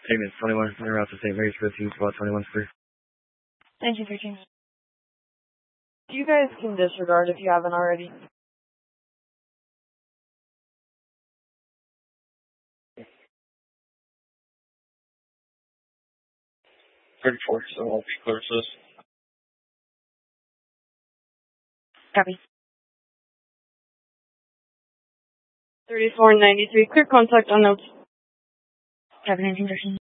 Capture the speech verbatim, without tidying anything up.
Statement twenty-one, en route to Saint Mary's for two, spot twenty-one free. Thank you, thirteen. You guys can disregard if you haven't already. thirty-four, so I'll be clear to this. Copy. thirty-four ninety-three, clear contact on notes. Copy, nineteen thirteen.